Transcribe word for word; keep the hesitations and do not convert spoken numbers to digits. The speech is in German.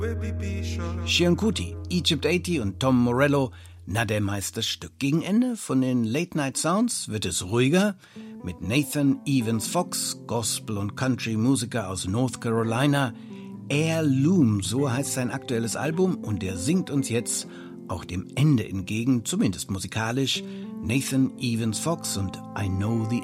Sean Kuti, Egypt achtzig und Tom Morello, na der Meisterstück. Gegen Ende von den Late Night Sounds wird es ruhiger mit Nathan Evans Fox, Gospel- und Country-Musiker aus North Carolina. Heirloom, so heißt sein aktuelles Album, und der singt uns jetzt auch dem Ende entgegen, zumindest musikalisch. Nathan Evans Fox und I Know the